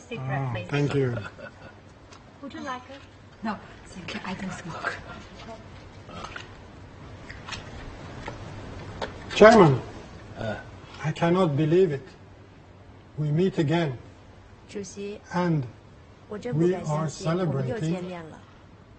cigarette, please. Thank you. Would you like it? No, thank you. I don't smoke. Chairman, I cannot believe it. We meet again, 主席， and 我真不 we 敢相 are 信，我们又 celebrating 见面了。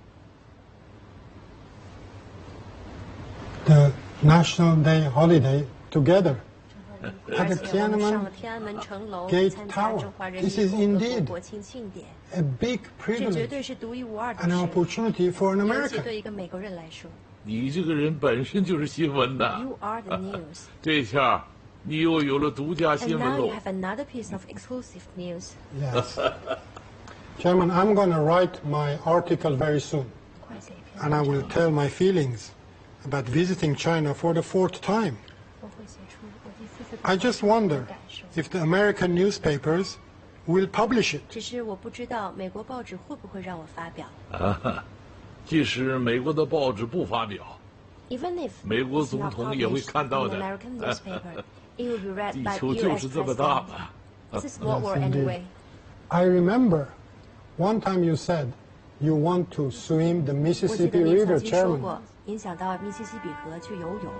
the National Day holiday together 而 at the 且我们上 Tiananmen 了天安门城楼 Gate 参加 Tower. 中华人 This 民 is 共和国 indeed 国庆庆典， a big 这绝 privilege 对是独一无二的 and an 事， opportunity for an 尤其 American. 对一个美国人来说。 你这个人本身就是新闻的， You are the news, 这下你又有了独家 and 新闻 now you 喽。 have another piece of exclusive news. Yes. Chairman, I'm going to write my article very soon, 快写一篇 and I 文 will 章， tell my feelings about visiting China for the 4th time. 我会写出我第4次 I just wonder 的感受。 if the American newspapers will publish it. 只是我不知道美国报纸会不会让我发表。 啊，即使美国的报纸不发表， Even if 美国 it's 总 not 统也会 published 看到 in 的 an American newspaper, it will be read 地 by 球 the 就 U.S. 是这么大 president. 嘛。 It's a small Yes, world indeed. anyway. I remember one time you said you want to swim the 我记得 Mississippi 你 River, 曾经说 Chairman. 过，您想到密西西比河去游泳。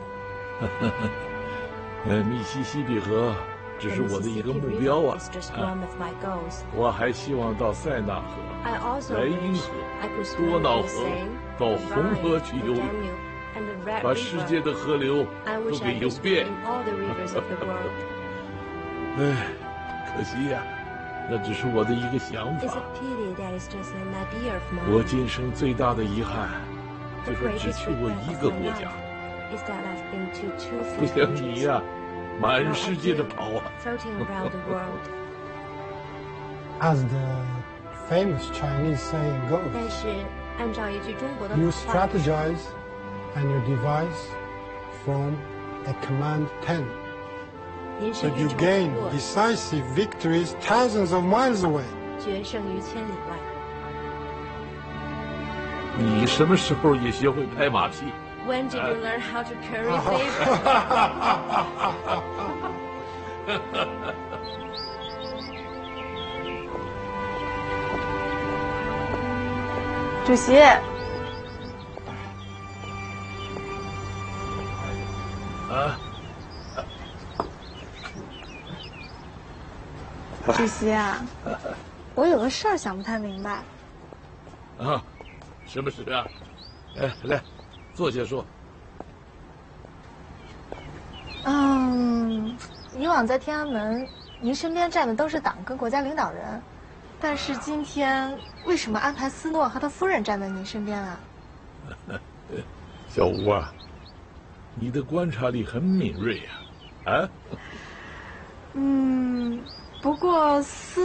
密西西比河只 The 是我的一个 Mississippi 目标 River 啊 is just one of my goals. 我还希望到塞纳河、 I also 莱茵 wish 河 I could、 多 swim 瑙 the 河 Seine, 到 the 红河 Rhine, 去 the 游泳， Danube, and the Red 把世界 River. 的河流 I 都 wish 给 I 游 could swim 遍。 in all the rivers of the world. 唉，可惜呀、那只是我的一个想 It's 法 a。pity that it's just an idea of 我 mine. 今生最大的遗憾 The 就是只 greatest 去过 regret 一 of 个 my 国家， life is that I've been to 2 不 few 像你 countries. 呀、满 Now 世 I 界的 feel 跑啊。 floating around the world. As the famous Chinese saying 但 goes, 是按照一句中国的 you 老话， strategize and you devise from a command 10. 您是 But 运 you 筹 gain 帷幄， decisive victories thousands of miles away. 决胜于千里外。 你什么时候也学会拍马屁？ When did you learn how to curry favor? 主席， 啊， 主席啊，我有个事儿想不太明白。 啊，什么事啊？哎，来，坐下说。 以往在天安门，您身边站的都是党跟国家领导人，但是今天为什么安排斯诺和他夫人站在您身边啊？ 小吴啊，你的观察力很敏锐啊，啊？ 不过